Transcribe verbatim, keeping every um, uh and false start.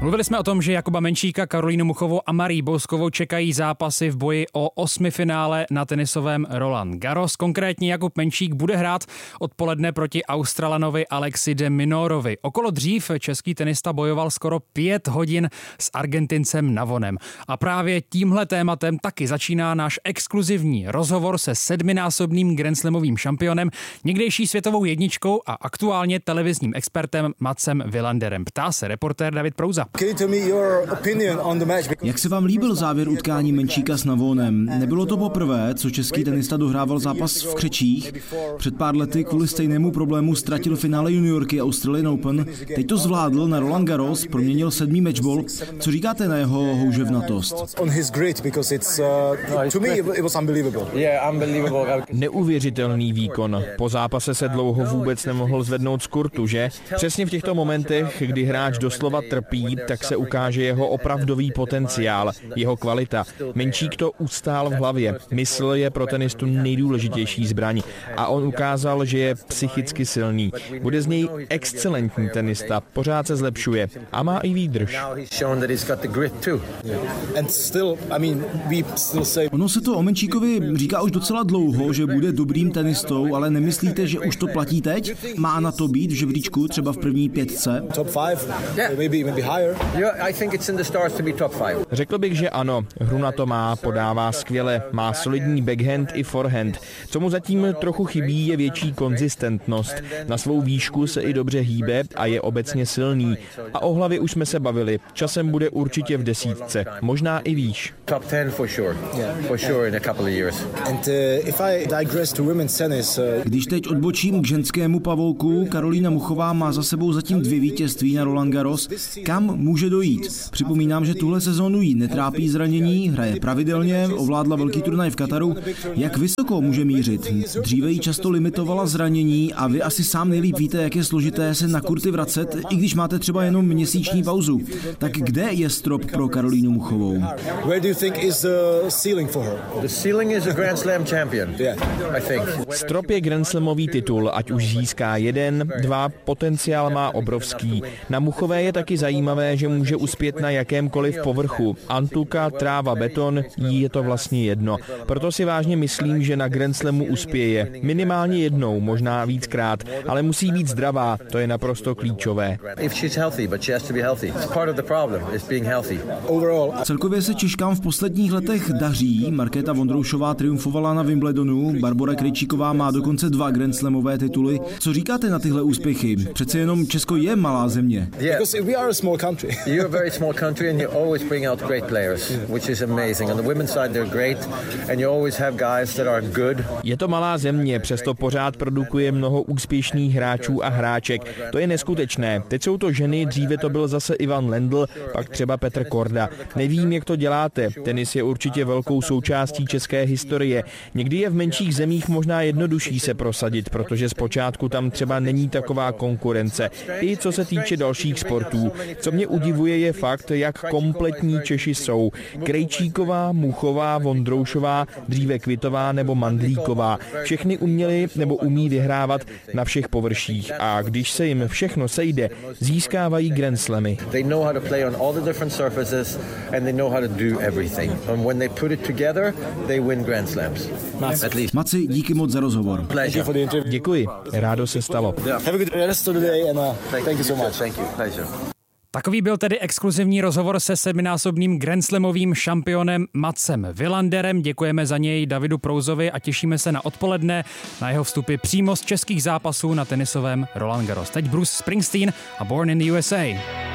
Mluvili jsme o tom, že Jakuba Menčíka, Karolínu Muchovou a Marii Bouskovou čekají zápasy v boji o osmifinále na tenisovém Roland Garros. Konkrétně Jakub Menčík bude hrát odpoledne proti Australanovi Alexi de Minorovi. Okolo dřív český tenista bojoval skoro pět hodin s Argentincem Navonem. A právě tímhle tématem taky začíná náš exkluzivní rozhovor se sedminásobným grandslamovým šampionem, někdejší světovou jedničkou a aktuálně televizním expertem Matsem Wilanderem. Ptá se reportér David Prouza. Jak se vám líbil závěr utkání Menčíka s Navonem? Nebylo to poprvé, co český tenista dohrával zápas v křečích. Před pár lety kvůli stejnému problému ztratil finále juniorky Australian Open. Teď to zvládl na Roland Garros, proměnil sedmý matchball. Co říkáte na jeho houževnatost? Neuvěřitelný výkon. Po zápase se dlouho vůbec nemohl zvednout z kurtu, že? Přesně v těchto momentech, kdy hráč doslova trpí, tak se ukáže jeho opravdový potenciál, jeho kvalita. Menčík to ustál v hlavě. Mysl je pro tenistu nejdůležitější zbraň a on ukázal, že je psychicky silný. Bude z něj excelentní tenista, pořád se zlepšuje a má i výdrž. Ono se to o Menčíkovi říká už docela dlouho, že bude dobrým tenistou, ale nemyslíte, že už to platí teď? Má na to být v žebříčku, třeba v první pětce? Řekl bych, že ano. Hru na to má, podává skvěle, má solidní backhand i forehand. Co mu zatím trochu chybí, je větší konzistentnost. Na svou výšku se i dobře hýbe a je obecně silný. A o hlavě už jsme se bavili. Časem bude určitě v desítce, možná i výš. Když teď odbočím k ženskému pavouku, Karolína Muchová má za sebou zatím dvě vítězství na Roland Garros. Kam může dojít? Připomínám, že tuhle sezónu jí netrápí zranění, hraje pravidelně, ovládla velký turnaj v Kataru. Jak vysoko může mířit? Dříve jí často limitovala zranění a vy asi sám nejlíp víte, jak je složité se na kurty vracet, i když máte třeba jenom měsíční pauzu. Tak kde je strop pro Karolínu Muchovou? Strop je grandslamový titul, ať už získá jeden, dva, potenciál má obrovský. Na Muchové je taky zajímavé, že může uspět na jakémkoliv povrchu. Antuka, tráva, beton, jí je to vlastně jedno. Proto si vážně myslím, že na grandslamu uspěje. Minimálně jednou, možná víckrát, ale musí být zdravá, to je naprosto klíčové. Celkově se Češkám v posledních letech daří. Markéta Vondroušová triumfovala na Wimbledonu, Barbora Krejčíková má dokonce dva grandslamové tituly. Co říkáte na tyhle úspěchy? Přece jenom Česko je malá země. Je to malá země, přesto pořád produkuje mnoho úspěšných hráčů a hráček. To je neskutečné. Teď jsou to ženy, dříve to byl zase Ivan Lendl, pak třeba Petr Korda. Nevím, jak to děláte. Tenis je určitě velkou součástí české historie. Někdy je v menších zemích možná jednodušší se prosadit, protože zpočátku tam třeba není taková konkurence. I co se týče dalších sportů. Co mě udivuje, je fakt, jak kompletní Češi jsou. Krejčíková, Muchová, Vondroušová, dříve Kvitová nebo Mandlíková. Všechny uměli nebo umí vyhrávat na všech površích a když se jim všechno sejde, získávají grandslamy. Maci, díky moc za rozhovor. Děkuji, rádo se stalo. Takový byl tedy exkluzivní rozhovor se sedminásobným grandslamovým šampionem Matsem Wilanderem. Děkujeme za něj Davidu Prouzovi a těšíme se na odpoledne na jeho vstupy přímo z českých zápasů na tenisovém Roland Garros. Teď Bruce Springsteen a Born in the U S A.